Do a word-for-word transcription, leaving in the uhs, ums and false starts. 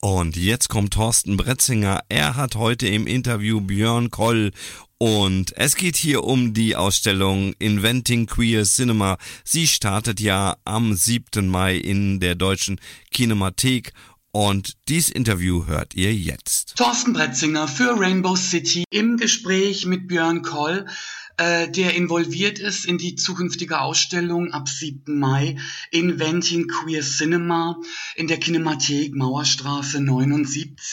Und jetzt kommt Thorsten Bretzinger. Er hat heute im Interview Björn Koll. Und es geht hier um die Ausstellung Inventing Queer Cinema. Sie startet ja am siebten Mai in der Deutschen Kinemathek. Und dies Interview hört ihr jetzt. Thorsten Bretzinger für Rainbow City im Gespräch mit Björn Koll, äh, der involviert ist in die zukünftige Ausstellung ab siebten Mai Inventing Queer Cinema in der Kinemathek Mauerstraße neunundsiebzig.